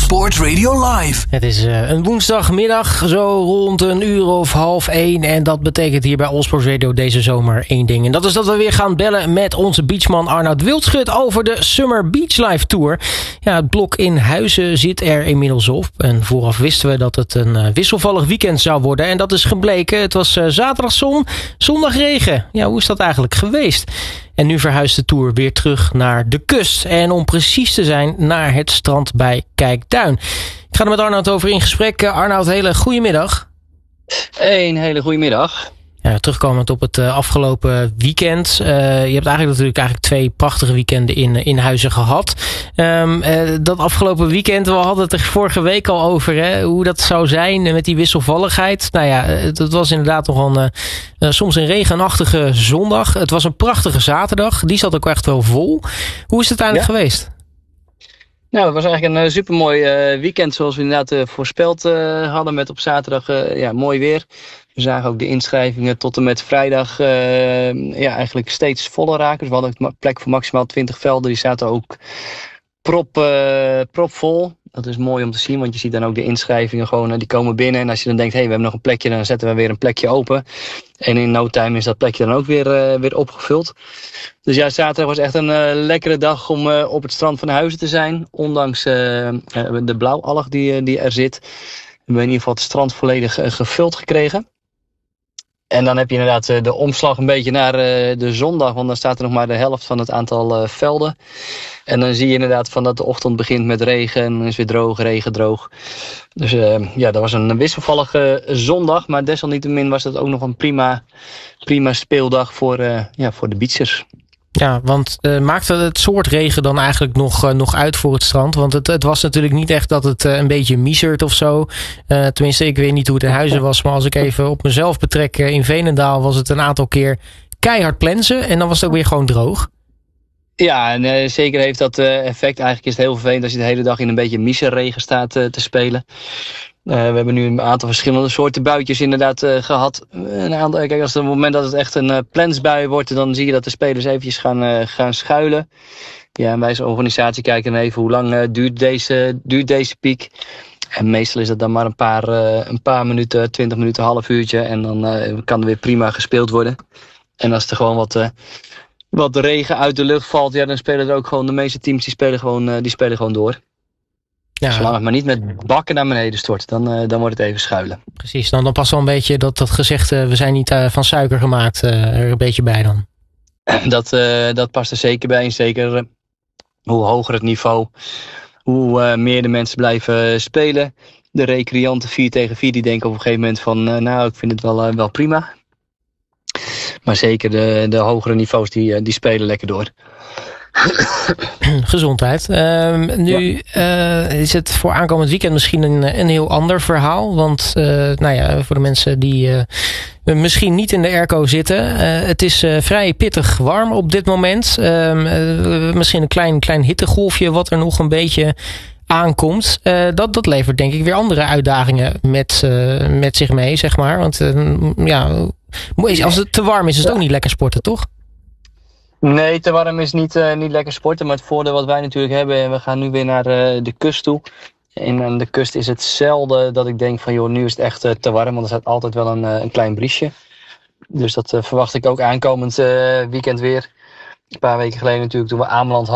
Sport Radio Live. Het is een woensdagmiddag, zo rond 1:30 en dat betekent hier bij All Sports Radio deze zomer één ding. En dat is dat we weer gaan bellen met onze beachman Arnoud Wildschut over de Summer Beach Life Tour. Ja, het blok in Huizen zit er inmiddels op. En vooraf wisten we dat het een wisselvallig weekend zou worden. En dat is gebleken. Het was zaterdag zon, zondag regen. Ja, hoe is dat eigenlijk geweest? En nu verhuist de Tour weer terug naar de kust. En om precies te zijn, naar het strand bij Kijkduin. Ik ga er met Arnoud over in gesprek. Arnoud, hele goedemiddag. Een hele goede middag. Ja, terugkomend op het afgelopen weekend. Je hebt eigenlijk twee prachtige weekenden in Huizen gehad. Dat afgelopen weekend, we hadden het er vorige week al over, hè, hoe dat zou zijn met die wisselvalligheid. Nou ja, het was inderdaad nog soms een regenachtige zondag. Het was een prachtige zaterdag. Die zat ook echt wel vol. Hoe is het uiteindelijk geweest? Nou, het was eigenlijk een supermooi weekend zoals we inderdaad voorspeld hadden met op zaterdag mooi weer. We zagen ook de inschrijvingen tot en met vrijdag eigenlijk steeds voller raken. Dus we hadden een plek voor maximaal 20 velden. Die zaten ook propvol. Dat is mooi om te zien, want je ziet dan ook de inschrijvingen gewoon, die komen binnen. En als je dan denkt, we hebben nog een plekje, dan zetten we weer een plekje open. En in no time is dat plekje dan ook weer opgevuld. Dus ja, zaterdag was echt een lekkere dag om op het strand van Huizen te zijn. Ondanks de blauwalg die er zit. We hebben in ieder geval het strand volledig gevuld gekregen. En dan heb je inderdaad de omslag een beetje naar de zondag. Want dan staat er nog maar de helft van het aantal velden. En dan zie je inderdaad van dat de ochtend begint met regen. En dan is weer droog, regen, droog. Dus dat was een wisselvallige zondag. Maar desalniettemin was dat ook nog een prima speeldag voor de beachers. Ja, want maakte het soort regen dan eigenlijk nog uit voor het strand? Want het was natuurlijk niet echt dat het een beetje miezert of zo. Tenminste, ik weet niet hoe het in Huizen was. Maar als ik even op mezelf betrek, in Veenendaal was het een aantal keer keihard plensen. En dan was het ook weer gewoon droog. Ja, en zeker heeft dat effect. Eigenlijk is het heel vervelend als je de hele dag in een beetje miezerregen staat te spelen. We hebben nu een aantal verschillende soorten buitjes inderdaad gehad. Kijk, als het moment dat het echt een plensbui wordt, dan zie je dat de spelers eventjes gaan schuilen. Ja, en wij als organisatie kijken even hoe lang duurt deze piek. En meestal is dat dan maar een paar minuten, 20 minuten, half uurtje. En dan kan er weer prima gespeeld worden. En als er gewoon wat regen uit de lucht valt, ja, dan spelen er ook gewoon de meeste teams die spelen gewoon door. Ja. Zolang het maar niet met bakken naar beneden stort, dan wordt het even schuilen. Precies, dan past wel een beetje dat gezegde, we zijn niet van suiker gemaakt, er een beetje bij dan. Dat past er zeker bij. En zeker hoe hoger het niveau, hoe meer de mensen blijven spelen. De recreanten 4 tegen 4, die denken op een gegeven moment van, ik vind het wel prima. Maar zeker de hogere niveaus, die spelen lekker door. Gezondheid. Nu is het voor aankomend weekend misschien een heel ander verhaal. Want voor de mensen die misschien niet in de airco zitten. Het is vrij pittig warm op dit moment. Misschien een klein hittegolfje wat er nog een beetje aankomt. Dat levert denk ik weer andere uitdagingen met zich mee, zeg maar. Want als het te warm is het ook niet lekker sporten, toch? Nee, te warm is niet lekker sporten. Maar het voordeel wat wij natuurlijk hebben, en we gaan nu weer naar de kust toe. En aan de kust is het zelden dat ik denk van, joh, nu is het echt te warm. Want er staat altijd wel een klein briesje. Dus dat verwacht ik ook aankomend weekend weer. Een paar weken geleden natuurlijk toen we Ameland hadden.